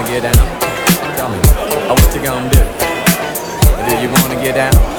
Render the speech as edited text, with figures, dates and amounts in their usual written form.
get down? Tell me, what you gonna do? Do you wanna get down?